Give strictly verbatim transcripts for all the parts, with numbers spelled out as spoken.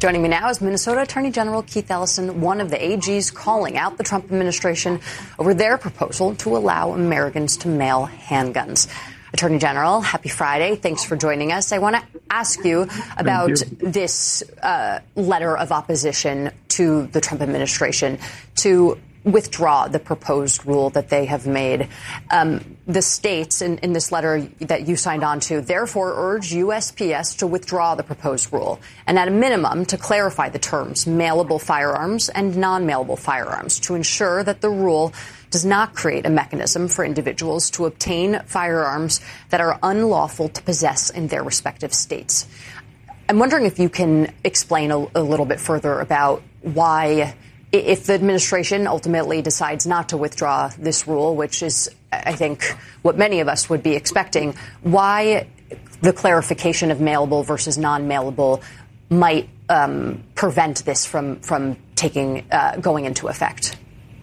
Joining me now is Minnesota Attorney General Keith Ellison, one of the A Gs calling out the Trump administration over their proposal to allow Americans to mail handguns. Attorney General, happy Friday. Thanks for joining us. I want to ask you about you. this uh, letter of opposition to the Trump administration to withdraw the proposed rule that they have made. Um, the states in, in this letter that you signed on to therefore urge U S P S to withdraw the proposed rule and at a minimum to clarify the terms mailable firearms and non-mailable firearms to ensure that the rule does not create a mechanism for individuals to obtain firearms that are unlawful to possess in their respective states. I'm wondering if you can explain a, a little bit further about why, if the administration ultimately decides not to withdraw this rule, which is, I think, what many of us would be expecting, why the clarification of mailable versus non-mailable might um, prevent this from from taking uh, going into effect.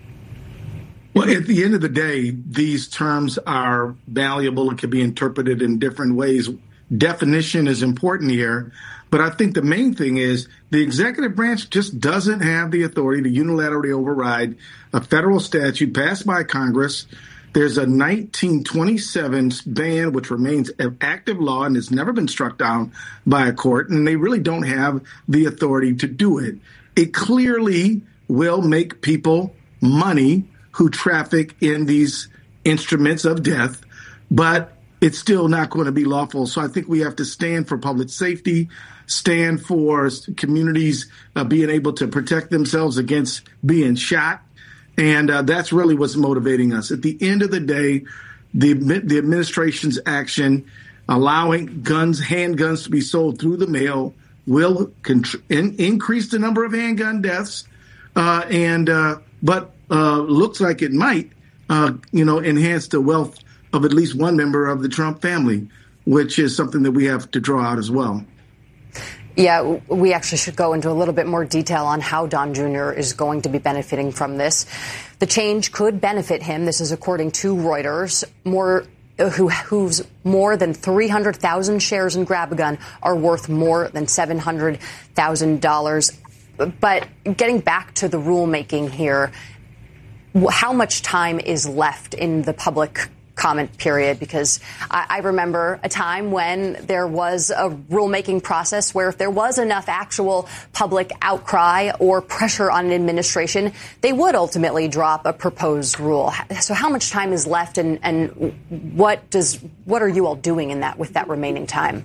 Well, at the end of the day, these terms are malleable and can be interpreted in different ways. Definition is important here. But I think the main thing is the executive branch just doesn't have the authority to unilaterally override a federal statute passed by Congress. There's a nineteen twenty-seven ban, which remains an active law and has never been struck down by a court, and they really don't have the authority to do it. It clearly will make people money who traffic in these instruments of death, but it's still not going to be lawful. So I think we have to stand for public safety, stand for communities uh, being able to protect themselves against being shot. And uh, that's really what's motivating us. At the end of the day, the, the administration's action allowing guns, handguns to be sold through the mail will contr- in, increase the number of handgun deaths. Uh, and uh, but uh, looks like it might, uh, you know, enhance the wealth of at least one member of the Trump family, which is something that we have to draw out as well. Yeah, we actually should go into a little bit more detail on how Don Junior is going to be benefiting from this. The change could benefit him. This is according to Reuters. More who whose more than three hundred thousand shares in Grab-A-Gun are worth more than seven hundred thousand dollars. But getting back to the rulemaking here, how much time is left in the public comment period? Because I, I remember a time when there was a rulemaking process where if there was enough actual public outcry or pressure on an administration, they would ultimately drop a proposed rule. So how much time is left, and, and what does what are you all doing in that with that remaining time?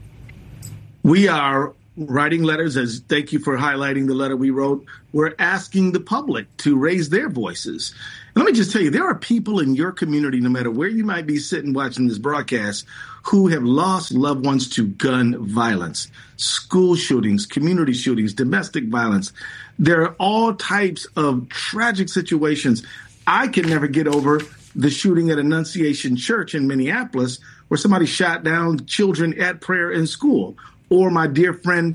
We are writing letters, as thank you for highlighting the letter we wrote. We're asking the public to raise their voices. And let me just tell you, there are people in your community, no matter where you might be sitting watching this broadcast, who have lost loved ones to gun violence, school shootings, community shootings, domestic violence. There are all types of tragic situations. I can never get over the shooting at Annunciation Church in Minneapolis, where somebody shot down children at prayer in school. Or my dear friend